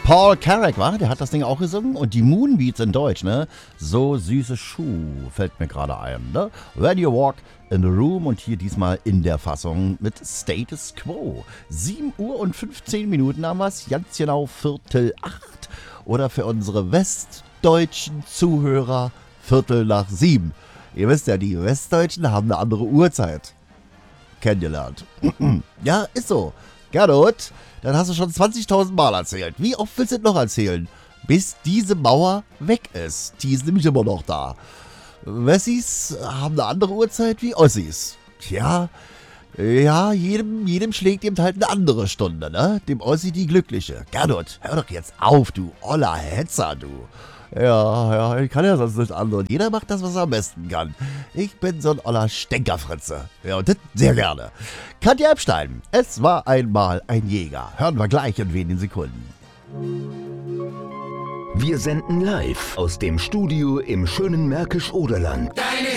Paul Carrack, war? Der hat das Ding auch gesungen. Und die Moonbeats in Deutsch, ne? So süße Schuh, fällt mir gerade ein, ne? When you walk in the room und hier diesmal in der Fassung mit Status Quo. 7 Uhr und 15 Minuten haben wir es, ganz genau 7:45. Oder für unsere westdeutschen Zuhörer 7:45. Ihr wisst ja, die Westdeutschen haben eine andere Uhrzeit kennengelernt. Ja, ist so. Gernot, dann hast du schon 20.000 Mal erzählt. Wie oft willst du noch erzählen? Bis diese Mauer weg ist. Die ist nämlich immer noch da. Wessis haben eine andere Uhrzeit wie Ossis. Tja, ja, jedem schlägt eben halt eine andere Stunde, ne? Dem Ossi die glückliche. Gernot, hör doch jetzt auf, du oller Hetzer, du. Ja, ich kann ja sonst nicht anders. Jeder macht das, was er am besten kann. Ich bin so ein oller Stänkerfritze. Ja, und das sehr gerne. Katja Epstein, es war einmal ein Jäger. Hören wir gleich in wenigen Sekunden. Wir senden live aus dem Studio im schönen Märkisch-Oderland.